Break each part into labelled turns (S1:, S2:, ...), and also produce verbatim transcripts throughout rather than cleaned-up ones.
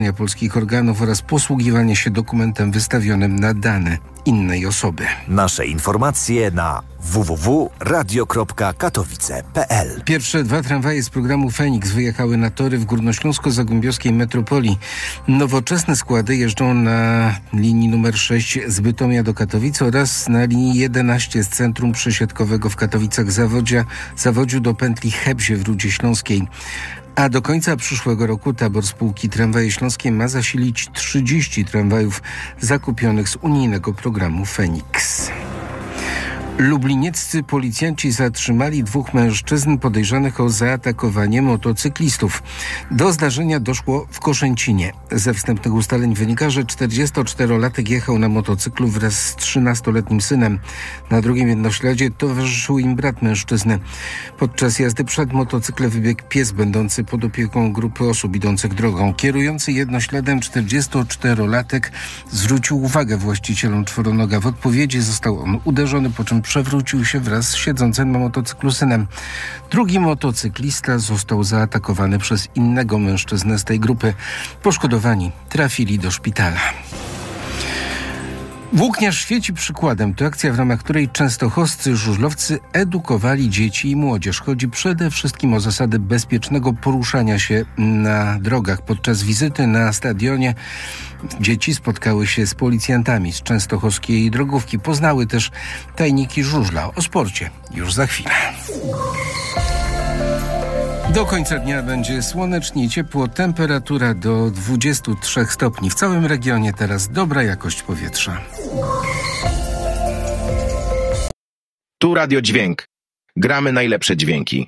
S1: polskich organów oraz posługiwanie się dokumentem wystawionym na dane innej osoby.
S2: Nasze informacje na w w w kropka radio kropka katowice kropka p l.
S1: Pierwsze dwa tramwaje z programu Feniks wyjechały na tory w górnośląsko-zagłębiowskiej metropolii. Nowoczesne składy jeżdżą na linii numer sześć z Bytomia do Katowic oraz na linii jedenaście z centrum przesiadkowego w Katowicach-Zawodzia, Zawodziu do pętli Chebzie w Rudzie Śląskiej. A do końca przyszłego roku tabor spółki Tramwaje Śląskie ma zasilić trzydzieści tramwajów zakupionych z unijnego programu Feniks. Lublinieccy policjanci zatrzymali dwóch mężczyzn podejrzanych o zaatakowanie motocyklistów. Do zdarzenia doszło w Koszęcinie. Ze wstępnych ustaleń wynika, że czterdziestoczterolatek jechał na motocyklu wraz z trzynastoletnim synem. Na drugim jednośladzie towarzyszył im brat mężczyzny. Podczas jazdy przed motocyklem wybiegł pies będący pod opieką grupy osób idących drogą. Kierujący jednośladem czterdziestoczterolatek zwrócił uwagę właścicielom czworonoga. W odpowiedzi został on uderzony, po czym przewrócił się wraz z siedzącym na motocyklu synem. Drugi motocyklista został zaatakowany przez innego mężczyznę z tej grupy. Poszkodowani trafili do szpitala. Włókniarz świeci przykładem. To akcja, w ramach której częstochowscy żużlowcy edukowali dzieci i młodzież. Chodzi przede wszystkim o zasady bezpiecznego poruszania się na drogach. Podczas wizyty na stadionie dzieci spotkały się z policjantami z częstochowskiej drogówki. Poznały też tajniki żużla. O sporcie już za chwilę. Do końca dnia będzie słonecznie, ciepło, temperatura do dwudziestu trzech stopni. W całym regionie teraz dobra jakość powietrza.
S3: Tu Radio Dźwięk. Gramy najlepsze dźwięki.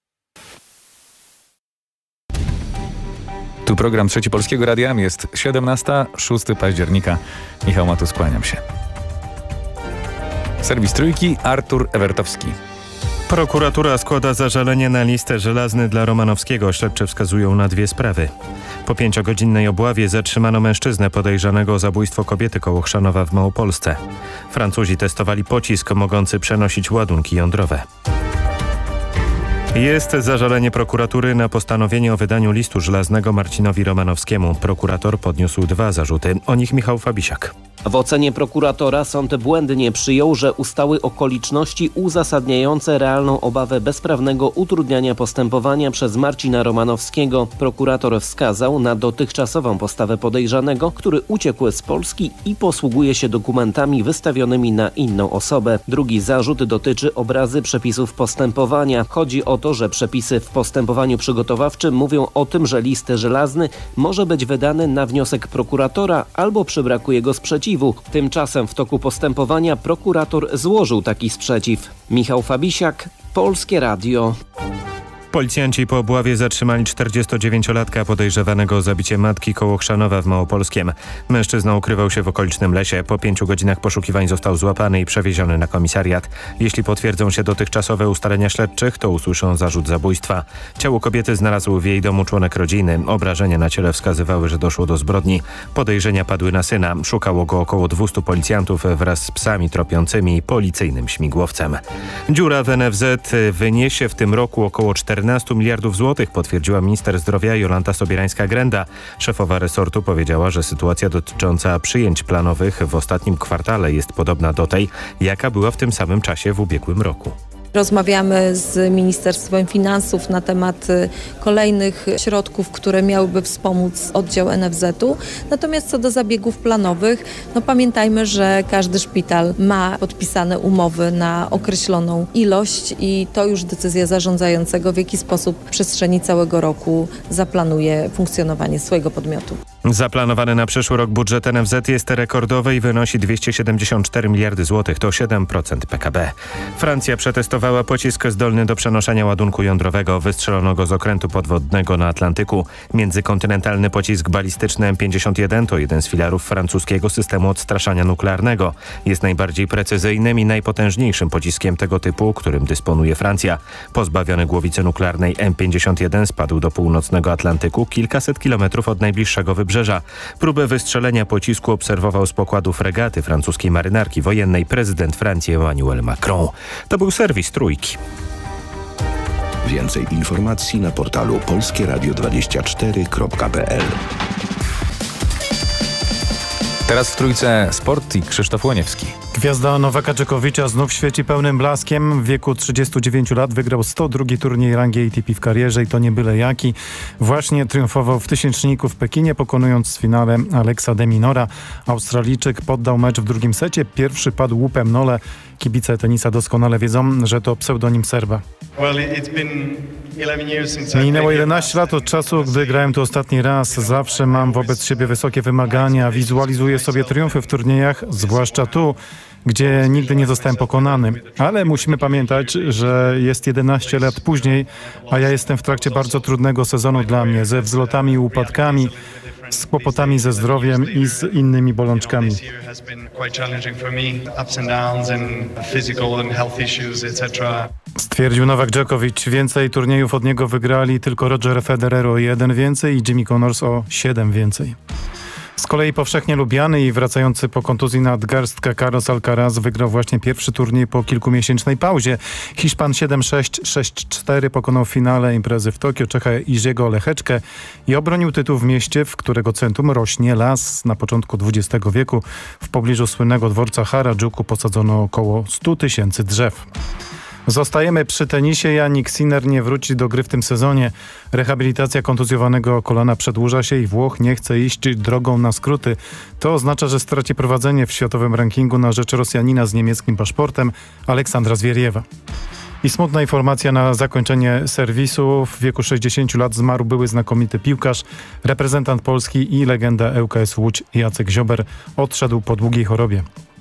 S4: Tu program Trzeci Polskiego Radia. Jest siedemnasta, szóstego października. Michał Matus, kłaniam się. Serwis Trójki, Artur Ewertowski.
S5: Prokuratura składa zażalenie na listę żelazny dla Romanowskiego. Śledczy wskazują na dwie sprawy. Po pięciogodzinnej obławie zatrzymano mężczyznę podejrzanego o zabójstwo kobiety koło Chrzanowa w Małopolsce. Francuzi testowali pocisk mogący przenosić ładunki jądrowe. Jest zażalenie prokuratury na postanowienie o wydaniu listu żelaznego Marcinowi Romanowskiemu. Prokurator podniósł dwa zarzuty. O nich Michał Fabisiak.
S6: W ocenie prokuratora sąd błędnie przyjął, że ustały okoliczności uzasadniające realną obawę bezprawnego utrudniania postępowania przez Marcina Romanowskiego. Prokurator wskazał na dotychczasową postawę podejrzanego, który uciekł z Polski i posługuje się dokumentami wystawionymi na inną osobę. Drugi zarzut dotyczy obrazy przepisów postępowania. Chodzi o to, że przepisy w postępowaniu przygotowawczym mówią o tym, że list żelazny może być wydany na wniosek prokuratora albo przy braku jego sprzeciwu. Tymczasem w toku postępowania prokurator złożył taki sprzeciw. Michał Fabisiak, Polskie Radio.
S5: Policjanci po obławie zatrzymali czterdziestodziewięciolatka podejrzewanego o zabicie matki koło Chrzanowa w Małopolskiem. Mężczyzna ukrywał się w okolicznym lesie. Po pięciu godzinach poszukiwań został złapany i przewieziony na komisariat. Jeśli potwierdzą się dotychczasowe ustalenia śledczych, to usłyszą zarzut zabójstwa. Ciało kobiety znalazł w jej domu członek rodziny. Obrażenia na ciele wskazywały, że doszło do zbrodni. Podejrzenia padły na syna. Szukało go około dwustu policjantów wraz z psami tropiącymi i policyjnym śmigłowcem. Dziura w N F Z wyniesie w tym roku około czternastu miliardów złotych, potwierdziła minister zdrowia Jolanta Sobierańska-Grenda. Szefowa resortu powiedziała, że sytuacja dotycząca przyjęć planowych w ostatnim kwartale jest podobna do tej, jaka była w tym samym czasie w ubiegłym roku.
S7: Rozmawiamy z Ministerstwem Finansów na temat kolejnych środków, które miałyby wspomóc oddział N F Z-u. Natomiast co do zabiegów planowych, no pamiętajmy, że każdy szpital ma podpisane umowy na określoną ilość i to już decyzja zarządzającego, w jaki sposób w przestrzeni całego roku zaplanuje funkcjonowanie swojego podmiotu.
S5: Zaplanowany na przyszły rok budżet N F Z jest rekordowy i wynosi dwieście siedemdziesiąt cztery miliardy złotych, to siedem procent P K B. Francja przetestowała pocisk zdolny do przenoszenia ładunku jądrowego. Wystrzelono go z okrętu podwodnego na Atlantyku. Międzykontynentalny pocisk balistyczny M pięćdziesiąt jeden to jeden z filarów francuskiego systemu odstraszania nuklearnego. Jest najbardziej precyzyjnym i najpotężniejszym pociskiem tego typu, którym dysponuje Francja. Pozbawiony głowicy nuklearnej M pięćdziesiąt jeden spadł do północnego Atlantyku kilkaset kilometrów od najbliższego wybrzeża. Próbę wystrzelenia pocisku obserwował z pokładu fregaty francuskiej marynarki wojennej prezydent Francji Emmanuel Macron. To był serwis Trójki.
S8: Więcej informacji na portalu polskieradio dwadzieścia cztery kropka p l.
S4: Teraz w Trójce sport i Krzysztof Łoniewski.
S8: Gwiazda Nowaka Dżokowicza znów świeci pełnym blaskiem. W wieku trzydziestu dziewięciu lat wygrał sto drugi turniej rangi A T P w karierze i to nie byle jaki. Właśnie triumfował w tysięczniku w Pekinie, pokonując w finale Alexa de Minora. Australijczyk poddał mecz w drugim secie. Pierwszy padł łupem nole. Kibice tenisa doskonale wiedzą, że to pseudonim Serba. Minęło jedenaście lat od czasu, gdy grałem tu ostatni raz. Zawsze mam wobec siebie wysokie wymagania. Wizualizuję sobie triumfy w turniejach, zwłaszcza tu, gdzie nigdy nie zostałem pokonany. Ale musimy pamiętać, że jest jedenaście lat później, a ja jestem w trakcie bardzo trudnego sezonu dla mnie, ze wzlotami i upadkami, z kłopotami ze zdrowiem i z innymi bolączkami. Stwierdził Nowak Dżokowicz. Więcej turniejów od niego wygrali tylko Roger Federer o jeden więcej i Jimmy Connors o siedem więcej. Z kolei powszechnie lubiany i wracający po kontuzji nadgarstka Carlos Alcaraz wygrał właśnie pierwszy turniej po kilkumiesięcznej pauzie. Hiszpan siedem sześć, sześć cztery pokonał w finale imprezy w Tokio Czecha Jiřího Lecheczkę i obronił tytuł w mieście, w którego centrum rośnie las. Na początku dwudziestego wieku w pobliżu słynnego dworca Harajuku posadzono około stu tysięcy drzew. Zostajemy przy tenisie. Jannik Sinner nie wróci do gry w tym sezonie. Rehabilitacja kontuzjowanego kolana przedłuża się i Włoch nie chce iść drogą na skróty. To oznacza, że straci prowadzenie w światowym rankingu na rzecz Rosjanina z niemieckim paszportem Aleksandra Zwieriewa. I smutna informacja na zakończenie serwisu. W wieku sześćdziesięciu lat zmarł były znakomity piłkarz, reprezentant Polski i legenda Ł K S Łódź Jacek Ziober. Odszedł po długiej chorobie.